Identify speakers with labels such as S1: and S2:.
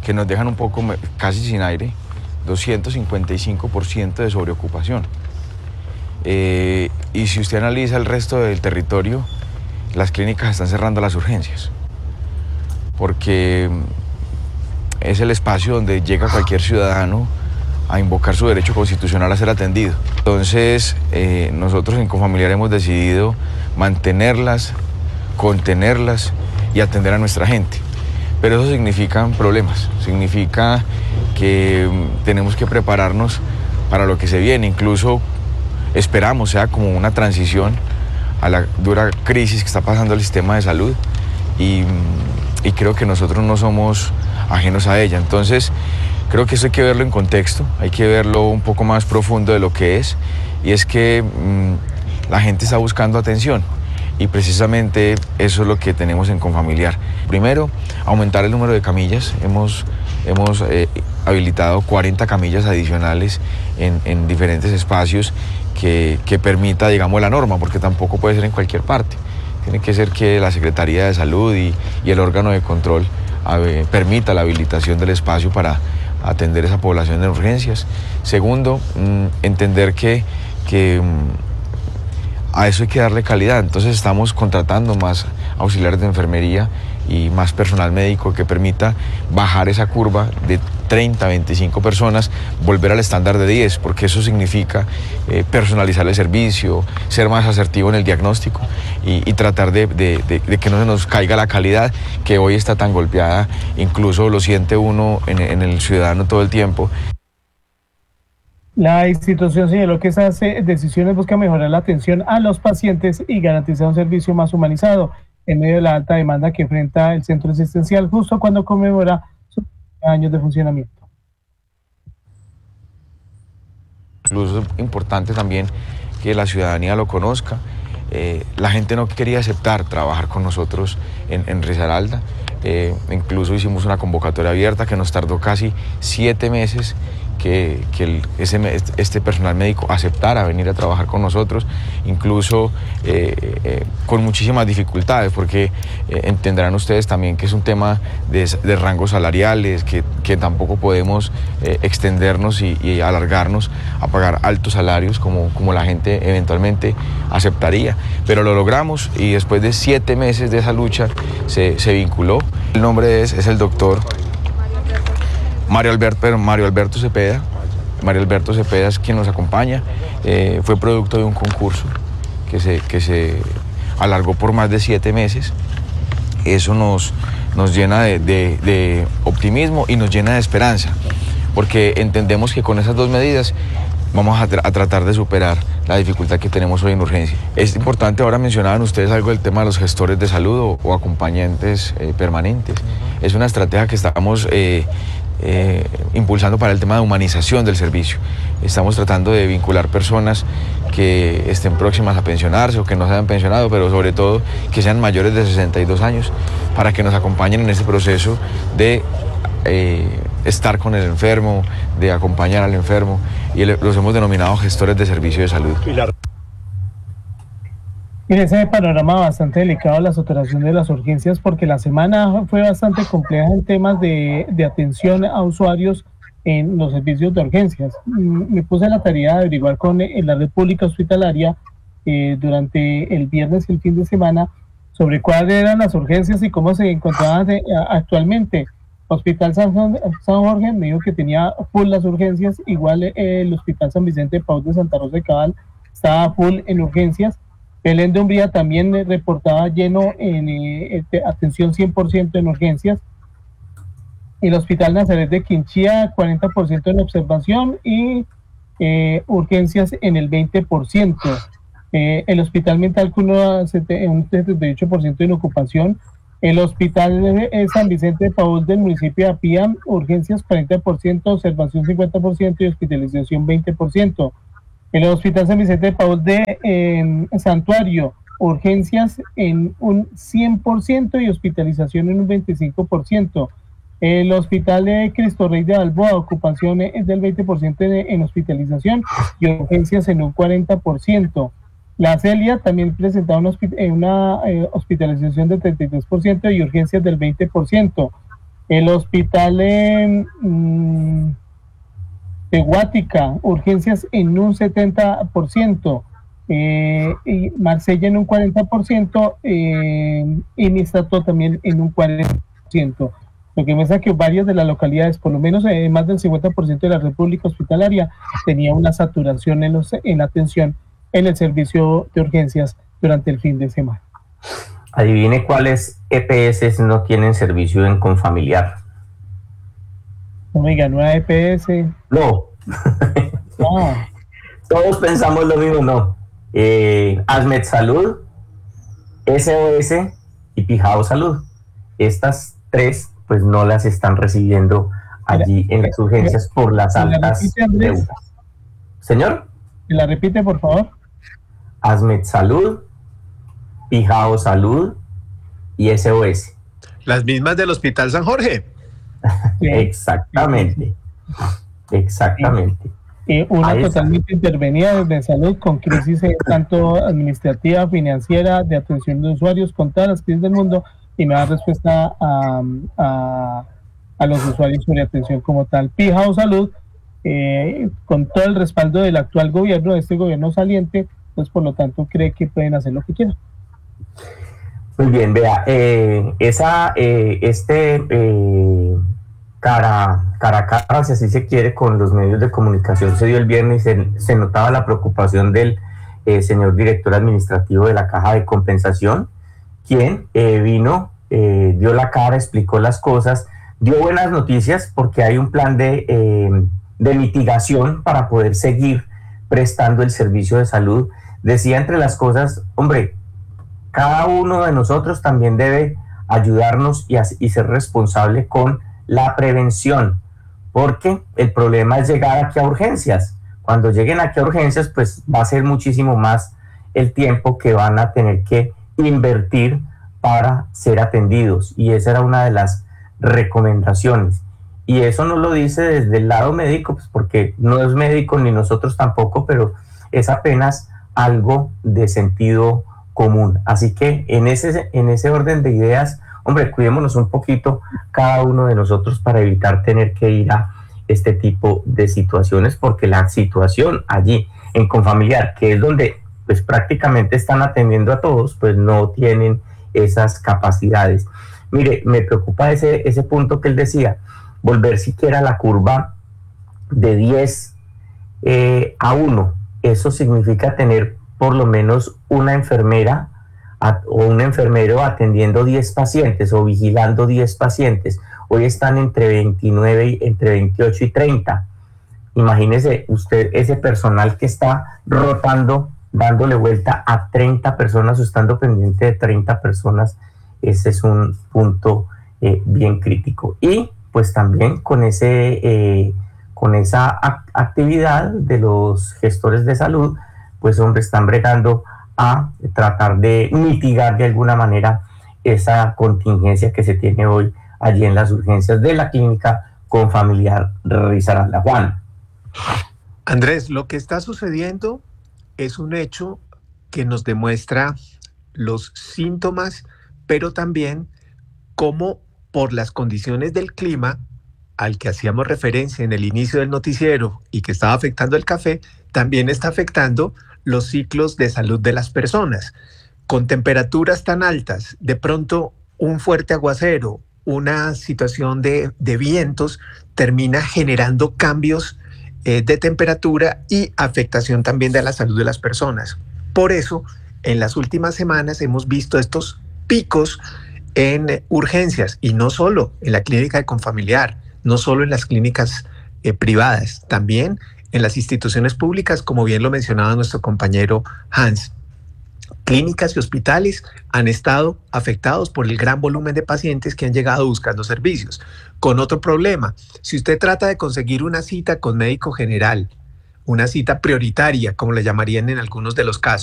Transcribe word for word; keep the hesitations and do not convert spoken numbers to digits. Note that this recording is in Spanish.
S1: que nos dejan un poco casi sin aire, doscientos cincuenta y cinco por ciento de sobreocupación. Eh, y si usted analiza el resto del territorio, las clínicas están cerrando las urgencias, porque es el espacio donde llega cualquier ciudadano a invocar su derecho constitucional a ser atendido. Entonces, eh, nosotros en Confamiliar hemos decidido mantenerlas, contenerlas y atender a nuestra gente. Pero eso significa problemas, significa que tenemos que prepararnos para lo que se viene. Incluso esperamos sea como una transición a la dura crisis que está pasando el sistema de salud y, y creo que nosotros no somos ajenos a ella. Entonces, creo que eso hay que verlo en contexto, hay que verlo un poco más profundo de lo que es, y es que mmm, la gente está buscando atención y precisamente eso es lo que tenemos en Confamiliar. Primero, aumentar el número de camillas. Hemos, hemos eh, habilitado cuarenta camillas adicionales en, en diferentes espacios que, que permita, digamos, la norma, porque tampoco puede ser en cualquier parte. Tiene que ser que la Secretaría de Salud y, y el órgano de control eh, permita la habilitación del espacio para atender esa población en urgencias. Segundo, mmm, entender que, que mmm, a eso hay que darle calidad. Entonces estamos contratando más auxiliares de enfermería y más personal médico que permita bajar esa curva de treinta a veinticinco personas, volver al estándar de diez, porque eso significa eh, personalizar el servicio, ser más asertivo en el diagnóstico y, y tratar de, de, de, de que no se nos caiga la calidad que hoy está tan golpeada, incluso lo siente uno en, en el ciudadano todo el tiempo.
S2: La institución señaló que esas decisiones buscan mejorar la atención a los pacientes y garantizar un servicio más humanizado en medio de la alta demanda que enfrenta el centro asistencial justo cuando conmemora sus años de funcionamiento.
S1: Incluso es importante también que la ciudadanía lo conozca. Eh, la gente no quería aceptar trabajar con nosotros en, en Risaralda. Eh, incluso hicimos una convocatoria abierta que nos tardó casi siete meses que, que el, ese, este personal médico aceptara venir a trabajar con nosotros, incluso eh, eh, con muchísimas dificultades, porque eh, entenderán ustedes también que es un tema de, de rangos salariales, que, que tampoco podemos eh, extendernos y, y alargarnos a pagar altos salarios como, como la gente eventualmente aceptaría. Pero lo logramos y después de siete meses de esa lucha se, se vinculó. El nombre es, es el doctor Mario Alberto, Mario Alberto Cepeda. Mario Alberto Cepeda es quien nos acompaña. Eh, fue producto de un concurso que se, que se alargó por más de siete meses. Eso nos, nos llena de, de, de optimismo y nos llena de esperanza, porque entendemos que con esas dos medidas vamos a, tra a tratar de superar la dificultad que tenemos hoy en urgencia. Es importante, ahora mencionaban ustedes algo del tema de los gestores de salud o, o acompañantes eh, permanentes. Uh-huh. Es una estrategia que estamos eh, eh, impulsando para el tema de humanización del servicio. Estamos tratando de vincular personas que estén próximas a pensionarse o que no se hayan pensionado, pero sobre todo que sean mayores de sesenta y dos años, para que nos acompañen en este proceso de eh, estar con el enfermo, de acompañar al enfermo, y los hemos denominado gestores de servicio de salud.
S2: En ese panorama bastante delicado la saturación de las urgencias, porque la semana fue bastante compleja en temas de, de atención a usuarios en los servicios de urgencias. Me puse a la tarea de averiguar con la red pública hospitalaria eh, durante el viernes y el fin de semana sobre cuáles eran las urgencias y cómo se encontraban de, a, actualmente. Hospital San, San Jorge me dijo que tenía full las urgencias, igual eh, el Hospital San Vicente de Paúl de Santa Rosa de Cabal estaba full en urgencias. Belén de Umbría también eh, reportaba lleno en eh, atención cien por ciento en urgencias. El Hospital Nazaret de Quinchía, cuarenta por ciento en observación y eh, urgencias en el veinte por ciento. Eh, el Hospital Mental Cuno, un setenta y ocho por ciento en ocupación. El Hospital de San Vicente de Paúl del municipio de Apía, urgencias cuarenta por ciento, observación cincuenta por ciento y hospitalización veinte por ciento. El Hospital San Vicente de Paúl de eh, Santuario, urgencias en un cien por ciento y hospitalización en un veinticinco por ciento. El Hospital de Cristo Rey de Balboa, ocupación es del veinte por ciento en, en hospitalización y urgencias en un cuarenta por ciento. La Celia también presentaba una, una eh, hospitalización del treinta y tres por ciento y urgencias del veinte por ciento. El hospital en, mm, de Guática, urgencias en un setenta por ciento, eh, y Marsella en un cuarenta por ciento, eh, y Misato también en un cuarenta por ciento. Lo que muestra que varias de las localidades, por lo menos eh, más del cincuenta por ciento de la República Hospitalaria, tenía una saturación en, los, en la atención en el servicio de urgencias durante el fin de semana.
S3: Adivine cuáles E P S no tienen servicio en Confamiliar.
S2: Oiga, nueva E P S.
S3: No.
S2: Ah.
S3: Todos pensamos lo mismo, no. Eh, Asmed Salud, S O S y Pijao Salud. Estas tres, pues no las están recibiendo allí en las urgencias por las altas deudas. Señor.
S2: ¿Me la repite, por favor?
S3: Asmed Salud, Pijao Salud y S O S.
S4: Las mismas del Hospital San Jorge.
S3: Sí. Exactamente. Exactamente.
S2: Eh, una Ahí totalmente está. Intervenida desde salud, con crisis eh, tanto administrativa, financiera, de atención de usuarios, con todas las crisis del mundo, y no da respuesta a, a, a los usuarios sobre atención como tal. Pijao Salud, eh, con todo el respaldo del actual gobierno, de este gobierno saliente, pues por lo tanto cree que pueden hacer lo que quieran.
S3: Muy bien, vea, eh, esa, eh, este eh, cara, cara a cara, si así se quiere, con los medios de comunicación se dio el viernes y se, se notaba la preocupación del eh, señor director administrativo de la Caja de Compensación, quien eh, vino, eh, dio la cara, explicó las cosas, dio buenas noticias porque hay un plan de, eh, de mitigación para poder seguir prestando el servicio de salud. Decía entre las cosas, hombre, cada uno de nosotros también debe ayudarnos y, y ser responsable con la prevención, porque el problema es llegar aquí a urgencias. Cuando lleguen aquí a urgencias, pues va a ser muchísimo más el tiempo que van a tener que invertir para ser atendidos, y esa era una de las recomendaciones. Y eso no lo dice desde el lado médico, pues porque no es médico ni nosotros tampoco, pero es apenas algo de sentido común. Así que en ese, en ese orden de ideas, hombre, cuidémonos un poquito cada uno de nosotros para evitar tener que ir a este tipo de situaciones, porque la situación allí en Confamiliar, que es donde pues prácticamente están atendiendo a todos, pues no tienen esas capacidades. Mire, me preocupa ese, ese punto que él decía, volver siquiera a la curva de diez eh, a uno. Eso significa tener por lo menos una enfermera a, o un enfermero atendiendo diez pacientes o vigilando diez pacientes. Hoy están entre veintinueve, y, entre veintiocho y treinta. Imagínese usted ese personal que está rotando, dándole vuelta a treinta personas o estando pendiente de treinta personas. Ese es un punto eh, bien crítico. Y pues también con, ese, eh, con esa act- actividad de los gestores de salud, pues hombre, están bregando a tratar de mitigar de alguna manera esa contingencia que se tiene hoy allí en las urgencias de la clínica Confamiliar Risaralda. Juan.
S4: Andrés, lo que está sucediendo es un hecho que nos demuestra los síntomas, pero también cómo por las condiciones del clima, al que hacíamos referencia en el inicio del noticiero y que estaba afectando el café, también está afectando los ciclos de salud de las personas. Con temperaturas tan altas, de pronto un fuerte aguacero, una situación de, de vientos, termina generando cambios eh, de temperatura y afectación también de la salud de las personas. Por eso, en las últimas semanas hemos visto estos picos en eh, urgencias, y no solo en la clínica de Confamiliar, no solo en las clínicas eh, privadas, también en las instituciones públicas, como bien lo mencionaba nuestro compañero Hans. Clínicas y hospitales han estado afectados por el gran volumen de pacientes que han llegado buscando servicios. Con otro problema, si usted trata de conseguir una cita con médico general, una cita prioritaria, como le llamarían en algunos de los casos,